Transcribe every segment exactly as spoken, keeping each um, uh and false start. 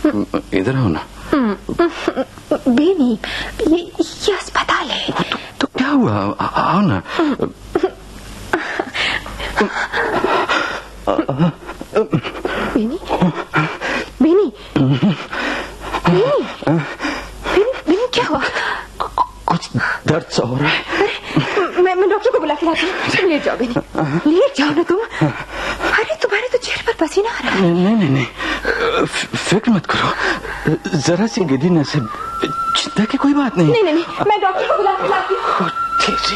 इधर आओ ना। बेनी, ये, ये अस्पताल है। तो, तो क्या हुआ? आ, आओ ना। बेनी, बेनी, बेनी, बेनी, बेनी क्या हुआ? कुछ दर्द सा हो रहा है। अरे मैं मैं डॉक्टर को बुला के लाती हूँ। लेट जाओ बेनी, लेट जाओ ना तुम। अरे तुम्हारे तो चेहरे पर पसीना आ रहा है। नहीं नहीं नहीं, फिक्र मत करो, जरा सी गिddiness से चिंता की कोई बात नहीं। नहीं नहीं नहीं, मैं डॉक्टर को बुला के लाती हूँ। ठीक जी।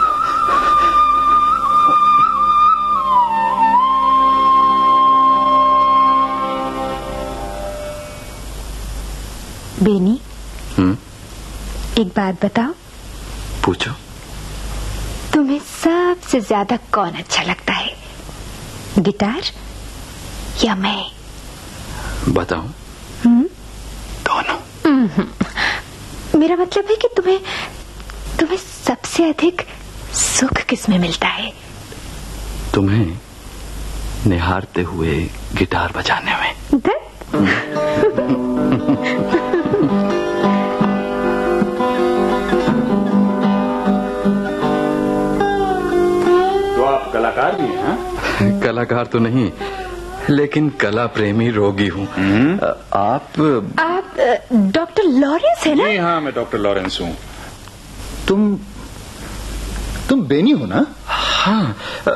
बेनी, हम्म, एक बात बताओ। पूछो। तुम्हें सबसे ज्यादा कौन अच्छा लगता है, गिटार या मैं? बताओ। हम्म, दोनों। मेरा मतलब है कि तुम्हें तुम्हें सबसे अधिक सुख किसमें मिलता है? तुम्हें निहारते हुए गिटार बजाने में। तो आप कलाकार भी हैं? कलाकार तो नहीं, लेकिन कला प्रेमी रोगी हूँ। आप आप डॉक्टर लॉरेंस है ना? जी हाँ, मैं डॉक्टर लॉरेंस हूँ। तुम तुम बेनी हो ना? हाँ,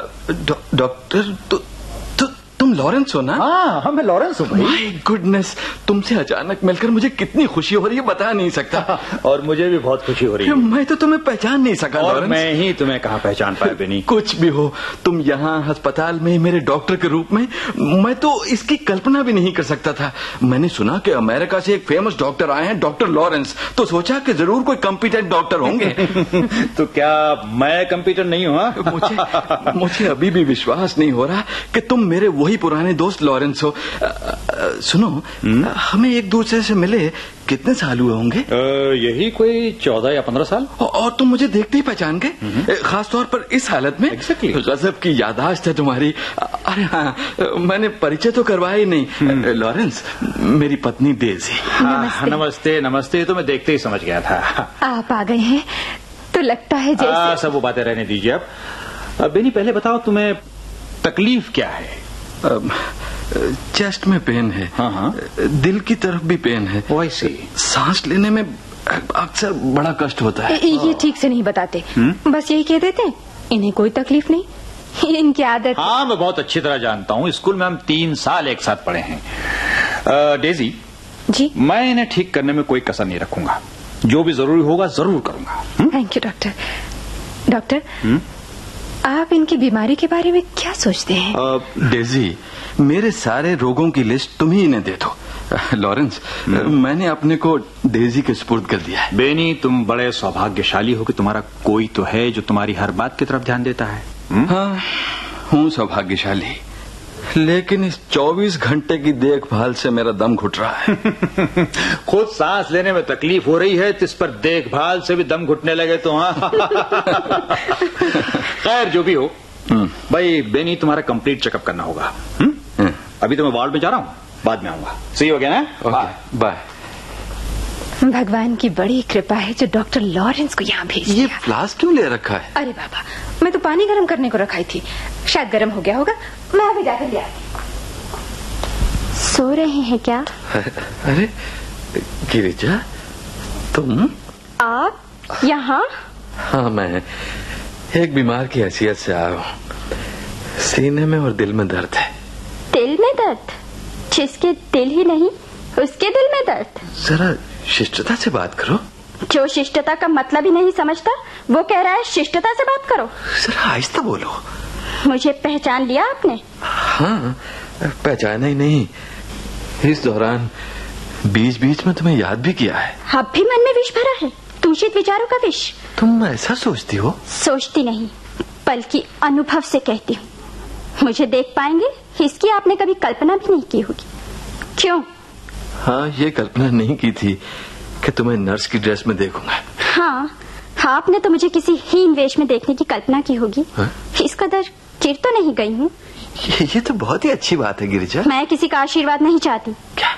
डॉक्टर तो, तो तुम लॉरेंस हो ना? हाँ हाँ, मैं लॉरेंस हूँ भाई। माय गुडनेस, तुमसे अचानक मिलकर मुझे कितनी खुशी हो रही है बता नहीं सकता। और मुझे भी बहुत खुशी हो रही है। मैं तो तुम्हें पहचान नहीं सका और लॉरेंस। मैं ही तुम्हें कहाँ पहचान पाया बेनी। कुछ भी हो, तुम यहाँ अस्पताल में मेरे डॉक्टर के रूप में, मैं तो इसकी कल्पना भी नहीं कर सकता था। मैंने सुना कि अमेरिका से एक फेमस डॉक्टर आए हैं, डॉक्टर लॉरेंस, तो सोचा कि जरूर कोई कॉम्पिटेंट डॉक्टर होंगे। तो क्या मैं कंप्यूटर नहीं हूँ? मुझे मुझे अभी भी विश्वास नहीं हो रहा कि तुम मेरे वही पुराने दोस्त लॉरेंस हो। आ, आ, सुनो, हमें एक दूसरे से मिले कितने साल हुए होंगे? आ, यही कोई चौदह या पंद्रह साल। और, और तुम मुझे देखते ही पहचान गए, खासतौर पर इस हालत में। Exactly. गजब की याददाश्त है तुम्हारी। अरे हाँ, मैंने परिचय तो करवाया ही नहीं। लॉरेंस, मेरी पत्नी डेजी। नमस्ते नमस्ते नमस्ते। तो मैं देखते ही समझ गया था आप आ गए हैं, तो लगता है जैसे आ, सब वो बातें रहने दीजिए। अब बेनी, पहले बताओ तुम्हें तकलीफ क्या है? चेस्ट में पेन है। हाँ हाँ। दिल की तरफ भी पेन है। वैसे सांस लेने में अक्सर बड़ा कष्ट होता है। ये ठीक से नहीं बताते, बस यही कह देते इन्हें कोई तकलीफ नहीं, इनकी आदत। हाँ, मैं बहुत अच्छी तरह जानता हूँ। स्कूल में हम तीन साल एक साथ पढ़े हैं। आ, डेजी जी, मैं इन्हें ठीक करने में कोई कसर नहीं रखूंगा। जो भी जरूरी होगा जरूर करूंगा। Thank you doctor. डॉक्टर, आप इनकी बीमारी के बारे में क्या सोचते हैं? uh, डेजी, मेरे सारे रोगों की लिस्ट तुम ही इन्हें दे दो। लॉरेंस, मैंने अपने को डेजी के सुपुर्द कर दिया है। बेनी, तुम बड़े सौभाग्यशाली हो कि तुम्हारा कोई तो है जो तुम्हारी हर बात की तरफ ध्यान देता है। हुँ? हाँ, हूँ सौभाग्यशाली, लेकिन इस चौबीस घंटे की देखभाल से मेरा दम घुट रहा है। खुद सांस लेने में तकलीफ हो रही है, तो इस पर देखभाल से भी दम घुटने लगे तो हाँ। खैर, जो भी हो भाई, बेनी तुम्हारा कंप्लीट चेकअप करना होगा। हुँ? अभी तो मैं वार्ड में जा रहा हूँ, बाद में आऊंगा। सही हो गया ना? Bye bye. भगवान की बड़ी कृपा है जो डॉक्टर लॉरेंस को यहाँ भेज दिया। ये फ्लास्क क्यों ले रखा है? अरे बाबा, मैं तो पानी गर्म करने को रखाई थी, शायद गर्म हो गया होगा। मैं अभी जाकर ले आती। सो रहे हैं क्या? अरे गिरिजा, तुम? आप यहाँ? हाँ, मैं एक बीमार की हैसियत से आया हूँ। सीने में और दिल में दर्द है। दिल में दर्द? जिसके दिल ही नहीं उसके दिल में दर्द? जरा शिष्टता से बात करो। जो शिष्टता का मतलब ही नहीं समझता वो कह रहा है शिष्टता से बात करो। जरा आहिस्ता बोलो। मुझे पहचान लिया आपने? हाँ, पहचाना ही नहीं, इस दौरान बीच बीच में तुम्हें याद भी किया है। अब भी मन में विष भरा है, दूषित विचारों का विष। तुम ऐसा सोचती हो? सोचती नहीं, बल्कि अनुभव से कहती हूँ। मुझे देख पाएंगे इसकी आपने कभी कल्पना भी नहीं की होगी। क्यों? हाँ, ये कल्पना नहीं की थी कि तुम्हें नर्स की ड्रेस में देखूंगा। हाँ, आपने तो मुझे किसी हीन वेश में देखने की कल्पना की होगी। इस कदर गिर तो नहीं गई हूँ। ये, ये तो बहुत ही अच्छी बात है गिरिजा। मैं किसी का आशीर्वाद नहीं चाहती। क्या?